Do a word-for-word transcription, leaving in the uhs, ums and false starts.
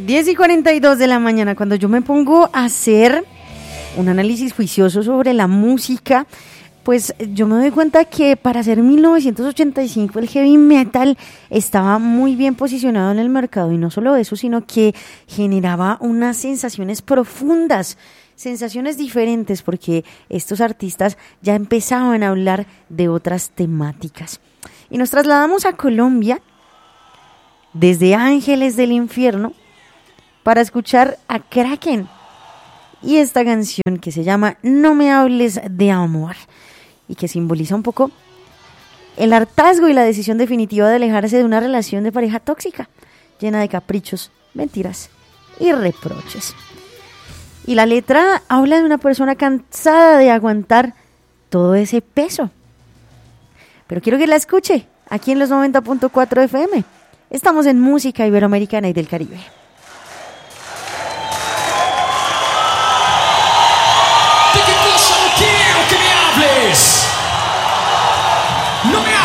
diez y cuarenta y dos de la mañana, cuando yo me pongo a hacer un análisis juicioso sobre la música, pues yo me doy cuenta que para hacer mil novecientos ochenta y cinco el heavy metal estaba muy bien posicionado en el mercado, y no solo eso, sino que generaba unas sensaciones profundas, sensaciones diferentes, porque estos artistas ya empezaban a hablar de otras temáticas. Y nos trasladamos a Colombia desde Ángeles del Infierno para escuchar a Kraken y esta canción que se llama No me hables de amor, y que simboliza un poco el hartazgo y la decisión definitiva de alejarse de una relación de pareja tóxica, llena de caprichos, mentiras y reproches. Y la letra habla de una persona cansada de aguantar todo ese peso. Pero quiero que la escuche aquí en los noventa punto cuatro F M. Estamos en Música Iberoamericana y del Caribe. ¿De qué cosa no quiero que me hables? No me